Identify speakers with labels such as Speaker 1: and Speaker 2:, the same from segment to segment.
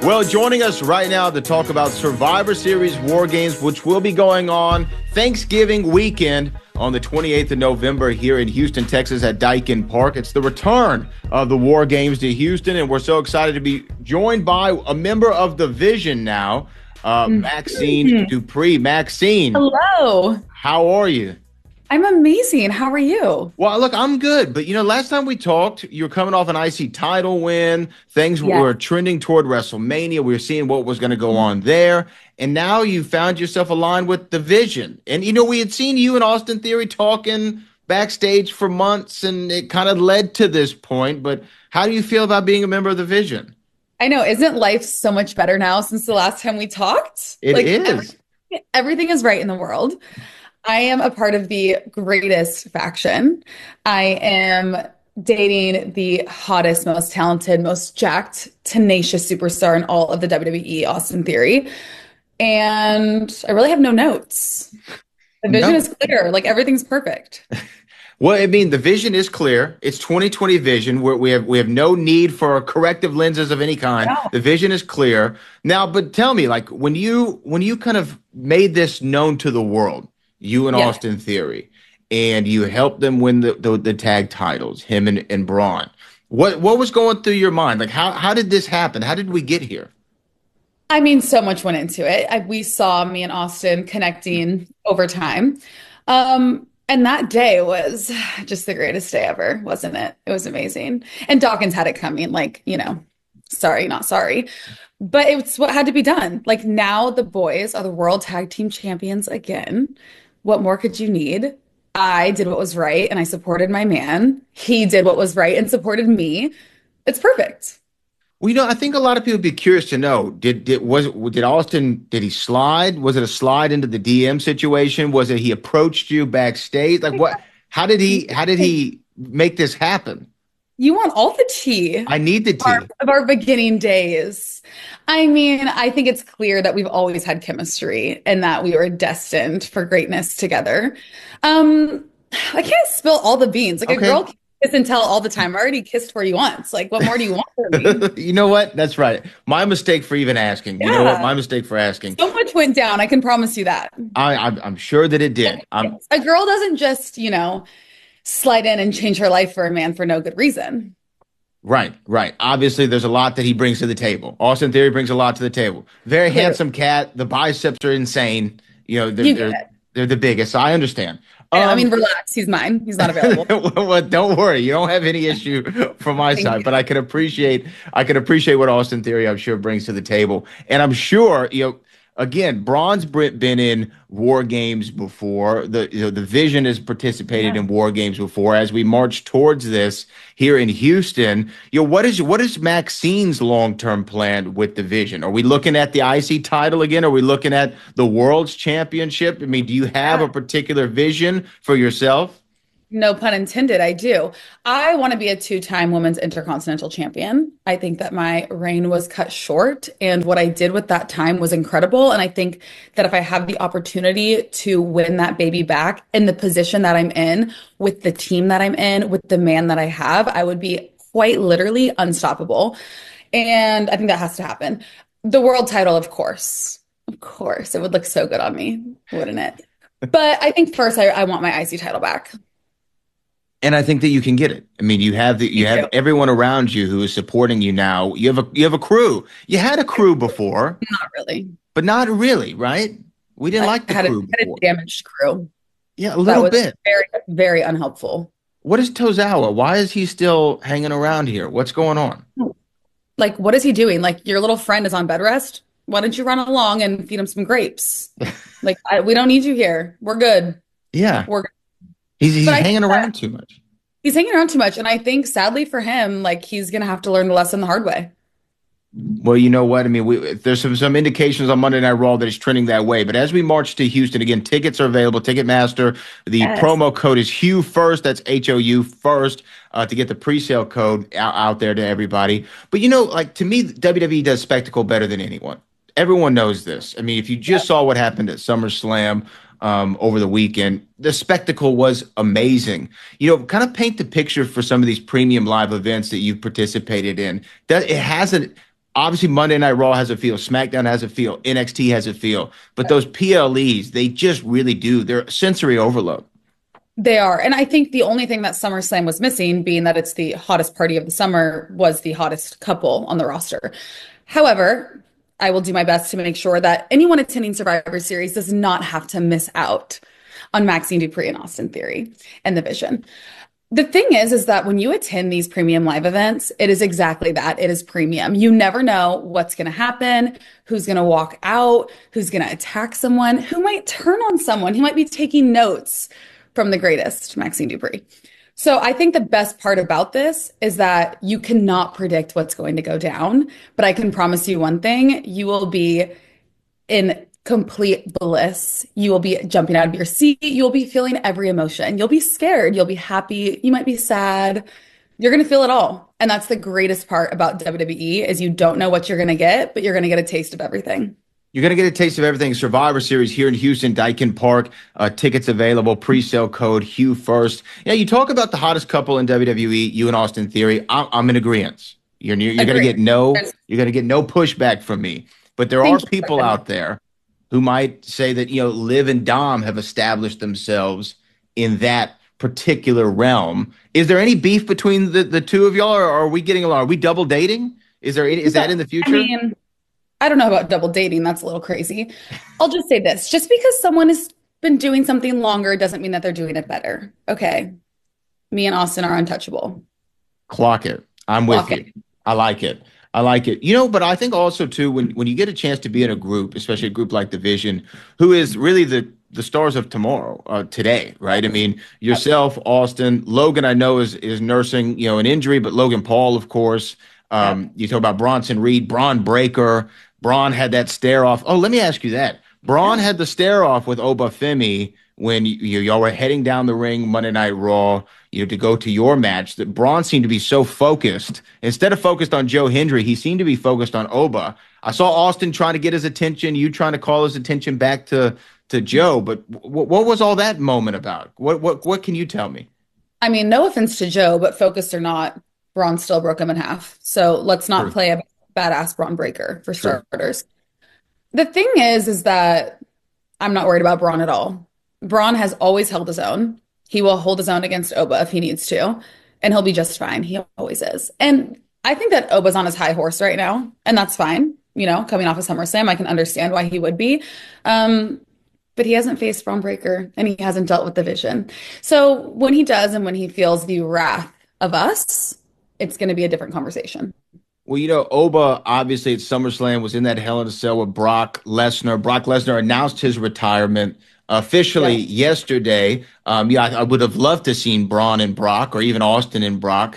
Speaker 1: Well, joining us right now to talk about Survivor Series War Games, which will be going on Thanksgiving weekend on the 28th of November here in Houston, Texas at Daikin Park. It's the return of the War Games to Houston, and we're so excited to be joined by a member of the Vision now, Maxine Dupri. Maxine.
Speaker 2: Hello.
Speaker 1: How are you?
Speaker 2: I'm amazing. How are you?
Speaker 1: Well, look, I'm good. But, last time we talked, you were coming off an IC title win. Things were trending toward WrestleMania. We were seeing what was going to go on there. And now you found yourself aligned with the Vision. And, we had seen you and Austin Theory talking backstage for months, and it kind of led to this point. But how do you feel about being a member of the Vision?
Speaker 2: I know. Isn't life so much better now since the last time we talked?
Speaker 1: It is.
Speaker 2: Everything is right in the world. I am a part of the greatest faction. I am dating the hottest, most talented, most jacked, tenacious superstar in all of the WWE, Austin Theory. And I really have no notes. The vision is clear. Like, everything's perfect.
Speaker 1: Well, the vision is clear. It's 2020 vision where we have no need for corrective lenses of any kind. No. The vision is clear. Now, but tell me, like, when you kind of made this known to the world, you and Austin Theory, and you helped them win the tag titles, him and Braun. What was going through your mind? Like, how did this happen? How did we get here?
Speaker 2: So much went into it. We saw me and Austin connecting over time. And that day was just the greatest day ever, wasn't it? It was amazing. And Dawkins had it coming, sorry, not sorry. But it's what had to be done. Like, now the boys are the World Tag Team Champions again. What more could you need? I did what was right and I supported my man. He did what was right and supported me. It's perfect.
Speaker 1: Well, I think a lot of people would be curious to know, did Austin, did he slide? Was it a slide into the DM situation? Was it he approached you backstage? Like, what, how did he make this happen?
Speaker 2: You want all the tea.
Speaker 1: I need the tea.
Speaker 2: Of our beginning days. I think it's clear that we've always had chemistry and that we were destined for greatness together. I can't spill all the beans. Like, a girl can kiss and tell all the time. I already kissed where you want. Like, what more do you want from me?
Speaker 1: You know what? That's right. My mistake for even asking. Yeah. You know what? My mistake for asking.
Speaker 2: So much went down. I can promise you that.
Speaker 1: I'm sure that it did.
Speaker 2: A girl doesn't just, slide in and change her life for a man for no good reason.
Speaker 1: Right. Obviously, there's a lot that he brings to the table. Austin Theory brings a lot to the table. Very handsome cat. The biceps are insane. They're the biggest. So I understand.
Speaker 2: Relax. He's mine. He's not available.
Speaker 1: Well, don't worry. You don't have any issue from my side. But I can appreciate what Austin Theory, I'm sure, brings to the table. And I'm sure, again, Braun's been in War Games before. The Vision has participated in War Games before. As we march towards this here in Houston, what is Maxine's long-term plan with the Vision? Are we looking at the IC title again? Are we looking at the World's Championship? Do you have a particular vision for yourself?
Speaker 2: No pun intended, I do. I want to be a 2-time women's intercontinental champion. I think that my reign was cut short, and what I did with that time was incredible. And I think that if I have the opportunity to win that baby back in the position that I'm in, with the team that I'm in, with the man that I have, I would be quite literally unstoppable. And I think that has to happen. The world title, of course, it would look so good on me, wouldn't it? But I think first I want my IC title back.
Speaker 1: And I think that you can get it. You have everyone around you who is supporting you now. You have a crew. You had a crew before.
Speaker 2: Not really.
Speaker 1: But not really, right? We didn't like the crew before.
Speaker 2: I had a damaged crew.
Speaker 1: Yeah, a little bit.
Speaker 2: Very, very unhelpful.
Speaker 1: What is Tozawa? Why is he still hanging around here? What's going on?
Speaker 2: Like, what is he doing? Like, your little friend is on bed rest. Why don't you run along and feed him some grapes? We don't need you here. We're good.
Speaker 1: Yeah. He's hanging around too much.
Speaker 2: He's hanging around too much. And I think, sadly for him, he's going to have to learn the lesson the hard way.
Speaker 1: Well, you know what? There's some indications on Monday Night Raw that it's trending that way. But as we march to Houston, again, tickets are available. Ticketmaster, the promo code is HOU first. That's HOU first to get the presale code out there to everybody. But, to me, WWE does spectacle better than anyone. Everyone knows this. If you just saw what happened at SummerSlam, over the weekend, the spectacle was amazing. Kind of paint the picture for some of these premium live events that you've participated in. That it hasn't obviously Monday Night Raw has a feel, SmackDown has a feel, NXT has a feel, but those PLEs, they just really do. They're sensory overload.
Speaker 2: They are. And I think the only thing that SummerSlam was missing, being that it's the hottest party of the summer, was the hottest couple on the roster. However, I will do my best to make sure that anyone attending Survivor Series does not have to miss out on Maxine Dupree and Austin Theory and the Vision. The thing is that when you attend these premium live events, it is exactly that. It is premium. You never know what's going to happen, who's going to walk out, who's going to attack someone, who might turn on someone, who might be taking notes from the greatest, Maxine Dupree. So I think the best part about this is that you cannot predict what's going to go down, but I can promise you one thing, you will be in complete bliss. You will be jumping out of your seat. You'll be feeling every emotion. You'll be scared. You'll be happy. You might be sad. You're going to feel it all. And that's the greatest part about WWE is you don't know what you're going to get, but you're going to get a taste of everything.
Speaker 1: You're going to get a taste of everything. Survivor Series here in Houston, Daikin Park. Tickets available. Pre-sale code Hugh First. Yeah, you talk about the hottest couple in WWE, you and Austin Theory. I'm in agreement. You're going to get no pushback from me. But there are people out there who might say that, Liv and Dom have established themselves in that particular realm. Is there any beef between the two of y'all, or are we getting along? Are we double dating? Is that in the future?
Speaker 2: I mean, I don't know about double dating. That's a little crazy. I'll just say this. Just because someone has been doing something longer doesn't mean that they're doing it better. Okay. Me and Austin are untouchable.
Speaker 1: Clock it. I'm with you. I like it. But I think also too, when you get a chance to be in a group, especially a group like The Vision, who is really the stars of tomorrow, today, right? I mean, yourself, Austin, Logan, I know is nursing, an injury, but Logan Paul, of course. You talk about Bronson Reed, Braun Breaker. Braun had that stare off. Oh, let me ask you that. Braun had the stare off with Obafemi when y'all were heading down the ring Monday Night Raw, to go to your match. That Braun seemed to be so focused. Instead of focused on Joe Hendry, he seemed to be focused on Oba. I saw Austin trying to get his attention, you trying to call his attention back to Joe. But what was all that moment about? What can you tell me?
Speaker 2: I mean, no offense to Joe, but focused or not, Braun still broke him in half. So let's not play a badass Braun Breaker for starters. The thing is that I'm not worried about Braun at all. Braun has always held his own. He will hold his own against Oba if he needs to, and he'll be just fine. He always is. And I think that Oba's on his high horse right now, and that's fine. Coming off of SummerSlam, I can understand why he would be. But he hasn't faced Braun Breaker, and he hasn't dealt with the Vision. So when he does, and when he feels the wrath of us, it's going to be a different conversation.
Speaker 1: Well, Oba, obviously at SummerSlam, was in that Hell in a Cell with Brock Lesnar. Brock Lesnar announced his retirement officially yesterday. I would have loved to seen Braun and Brock, or even Austin and Brock,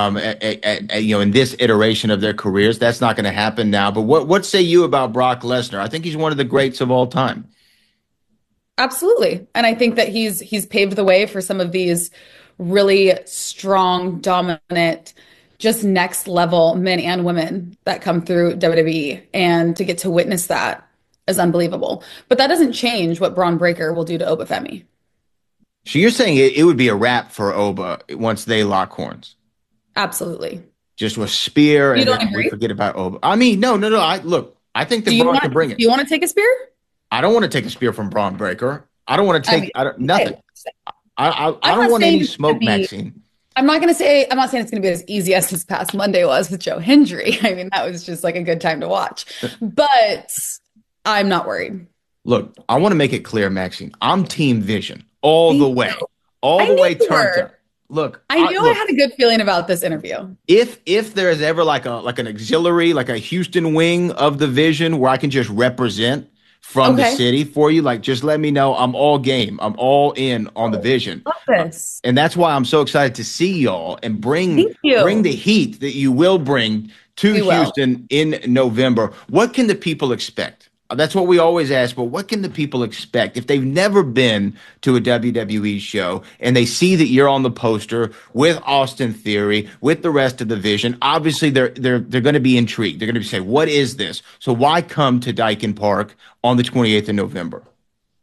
Speaker 1: in this iteration of their careers. That's not going to happen now. But what say you about Brock Lesnar? I think he's one of the greats of all time.
Speaker 2: Absolutely. And I think that he's paved the way for some of these really strong, dominant, just next level men and women that come through WWE. And to get to witness that is unbelievable. But that doesn't change what Braun Breaker will do to Obafemi.
Speaker 1: So you're saying it would be a wrap for Oba once they lock horns?
Speaker 2: Absolutely.
Speaker 1: Just with spear,
Speaker 2: you
Speaker 1: and
Speaker 2: don't
Speaker 1: then
Speaker 2: agree?
Speaker 1: we forget about Oba. I mean, no. I think that Braun can bring it.
Speaker 2: Do you want to take a spear?
Speaker 1: I don't want to take a spear from Braun Breaker. I don't want to take nothing. I don't want any smoke, Maxine.
Speaker 2: I'm not saying it's going to be as easy as this past Monday was with Joe Hendry. I mean, that was just like a good time to watch. But I'm not worried.
Speaker 1: Look, I want to make it clear, Maxine. I'm Team Vision all the way turned up. Look,
Speaker 2: I had a good feeling about this interview.
Speaker 1: If there is ever like an auxiliary, like a Houston wing of the Vision where I can just represent from the city for you, like just let me know. I'm all game. I'm all in on the Vision.
Speaker 2: Love this.
Speaker 1: And that's why I'm so excited to see y'all and bring the heat that you will bring to Houston in November. What can the people expect? That's what we always ask, but what can the people expect if they've never been to a WWE show and they see that you're on the poster with Austin Theory, with the rest of the Vision? Obviously, they're going to be intrigued. They're going to say, "What is this?" So why come to Daikin Park on the 28th of November?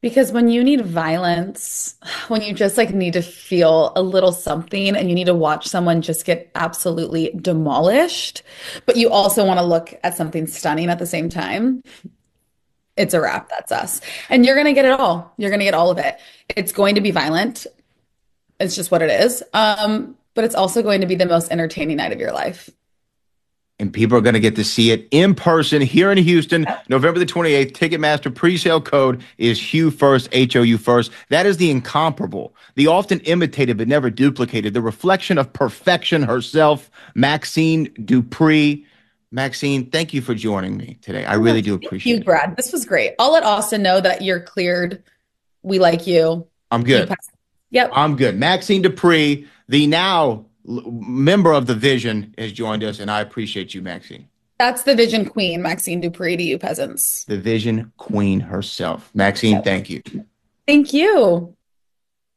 Speaker 2: Because when you need violence, when you just like need to feel a little something and you need to watch someone just get absolutely demolished, but you also want to look at something stunning at the same time, it's a wrap. That's us. And you're going to get it all. You're going to get all of it. It's going to be violent. It's just what it is. But it's also going to be the most entertaining night of your life.
Speaker 1: And people are going to get to see it in person here in Houston, November the 28th. Ticketmaster presale code is Hugh First, HOU First. That is the incomparable, the often imitated but never duplicated, the reflection of perfection herself, Maxine Dupri. Maxine, thank you for joining me today. I really do
Speaker 2: Thank
Speaker 1: appreciate
Speaker 2: you,
Speaker 1: it.
Speaker 2: Brad. This was great. I'll let Austin know that you're cleared. We like you.
Speaker 1: I'm
Speaker 2: You
Speaker 1: good.
Speaker 2: pass. Yep.
Speaker 1: I'm good. Maxine Dupri, the now member of the Vision, has joined us, and I appreciate you, Maxine.
Speaker 2: That's the Vision Queen, Maxine Dupri, to you peasants.
Speaker 1: The Vision Queen herself. Maxine,
Speaker 2: Yep.
Speaker 1: thank you.
Speaker 2: Thank you.